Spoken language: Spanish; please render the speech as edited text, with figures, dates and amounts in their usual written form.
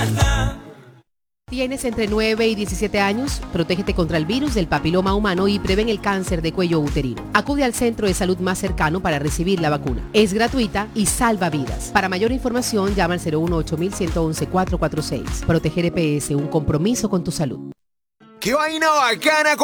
¿Tienes entre 9 y 17 años? Protégete contra el virus del papiloma humano y prevén el cáncer de cuello uterino. Acude al centro de salud más cercano para recibir la vacuna. Es gratuita y salva vidas. Para mayor información, llama al 018-111-446. Proteger EPS, un compromiso con tu salud. ¡Qué vaina bacana!